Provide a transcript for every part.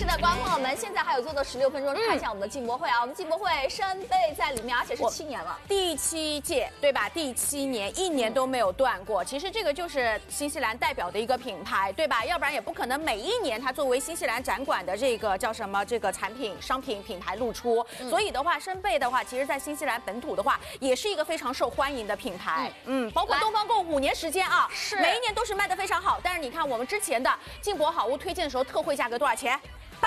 的，观众朋友们，现在还有最多16分钟，看一下我们的进博会啊！我们进博会扇贝在里面，而且是7年了， 第7届，对吧？第7年，1年都没有断过。其实这个就是新西兰代表的一个品牌，对吧？要不然也不可能每一年它作为新西兰展馆的这个叫什么这个商品品牌露出。所以的话，扇贝的话，其实在新西兰本土的话，也是一个非常受欢迎的品牌。包括东方购5年时间啊， 是每一年都是卖得非常好。但是你看我们之前的进博好物推荐的时候，特惠价格多少钱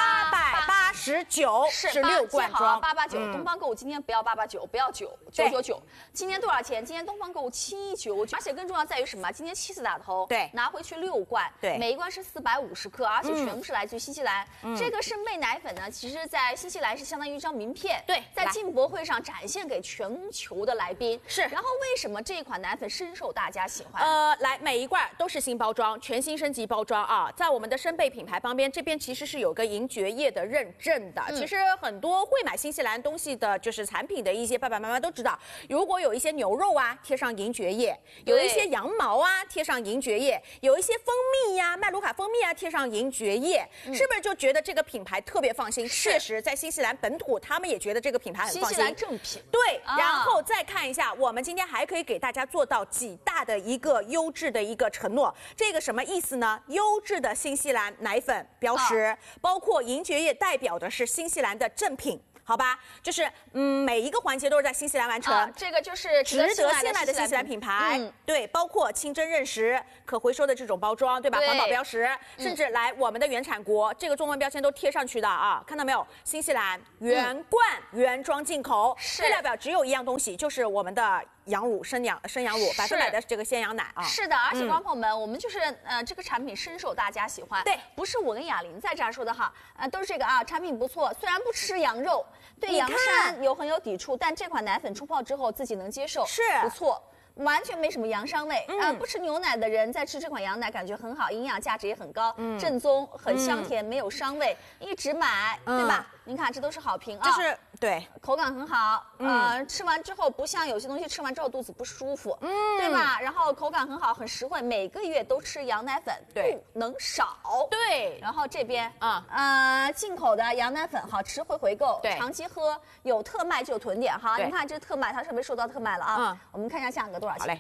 ？889是6罐装 ，889。东方购物今天不要889，不要999。今天多少钱？今天东方购物799，而且更重要在于什么？今天7次打头， 对， 拿回去6罐， 对， 每一罐是450克，而且全部是来自于新西兰。这个圣贝奶粉呢，其实在新西兰是相当于一张名片， 对， 在进博会上展现给全球的来宾。 是， 然后为什么这一款奶粉深受大家喜欢？ 来每一罐都是新包装，全新升级包装啊！在我们的圣贝品牌旁边，这边其实是有个银蕨业的认证的。其实很多会买新西兰东西的，就是产品的一些爸爸妈妈都知道，如果有一些牛肉啊贴上银蕨叶，有一些羊毛啊贴上银蕨叶，有一些蜂蜜呀、麦卢卡蜂蜜啊贴上银蕨叶，是不是就觉得这个品牌特别放心？确实，在新西兰本土，他们也觉得这个品牌很放心。 新西兰正品。 对，然后再看一下，我们今天还可以给大家做到几大的一个优质的一个承诺。这个什么意思呢？优质的新西兰奶粉标识，包括银蕨叶代表的是新西兰的正品。好吧，就是每一个环节都是在新西兰完成， 这个就是值得信赖的新西兰品牌。对，包括清真认识、可回收的这种包装，对吧？环保标识，甚至来我们的原产国这个中文标签都贴上去的啊，看到没有？新西兰原罐原装进口，这代表只有一样东西，就是我们的羊乳生羊乳100%的这个鲜羊奶啊。 是的，而且观众朋友们，我们就是这个产品深受大家喜欢。 对， 不是我跟雅玲在这儿说的哈，都是这个啊，产品不错，虽然不吃羊肉。对羊膻很有抵触，但这款奶粉冲泡之后自己能接受， 是不错，完全没什么羊膻味。不吃牛奶的人在吃这款羊奶感觉很好，营养价值也很高，正宗，很香甜，没有膻味，一直买，对吧？您看这都是好评啊， 就是对， 口感很好，吃完之后不像有些东西吃完之后肚子不舒服，对吧？然后口感很好，很实惠，每个月都吃羊奶粉，不能少。 对， 然后这边进口的羊奶粉好吃会回购，长期喝，有特卖就囤点哈。你看这特卖，它特别受到特卖了啊。我们看一下价格多少钱？ 好嘞。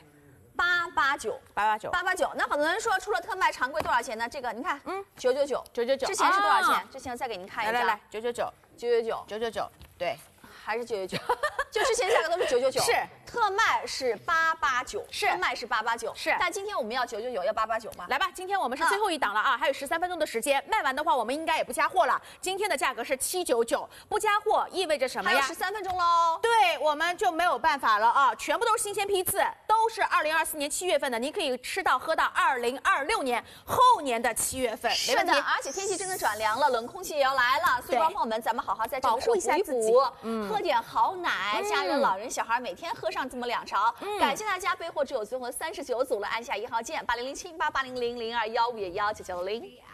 889。那很多人说除了特卖常规多少钱呢？这个你看，999。之前是多少钱？之前再给您看一下。 来，999，对。 还是999，就之前价格都是999，是特卖是889，特卖是889，是。但今天我们要999，要889吗？ 来吧，今天我们是最后一档了啊，还有13分钟的时间，卖完的话我们应该也不加货了。今天的价格是799，不加货意味着什么呀？ 还有13分钟喽。 对，我们就没有办法了啊，全部都是新鲜批次，都是2024年7月份的，您可以吃到喝到2026年后年的7月份，没问题。 而且天气真的转凉了，冷空气也要来了，所以观众朋友们，咱们好好在这个时候补一补，喝点好奶，家人、老人、小孩每天喝上这么2勺。感谢大家，备货只有最后39组了，按下1号键，800788000215119990。